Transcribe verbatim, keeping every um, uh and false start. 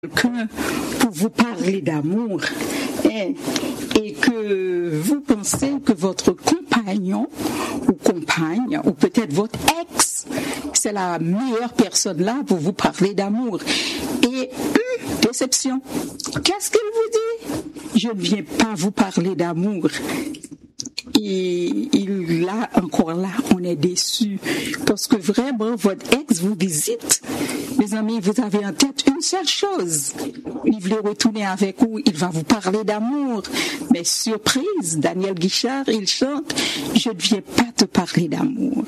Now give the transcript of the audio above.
quelqu'un pour vous parler d'amour hein, et que vous pensez que votre compagnon ou compagne ou peut-être votre ex, c'est la meilleure personne là pour vous parler d'amour. Et hum, déception. Qu'est-ce qu'il vous dit? Je ne viens pas vous parler d'amour. Et il, là, encore là, on est déçus parce que vraiment, votre ex vous visite. Mes amis, vous avez en tête une seule chose. Il voulait retourner avec vous, il va vous parler d'amour. Mais surprise, Daniel Guichard, il chante « Je ne viens pas te parler d'amour ».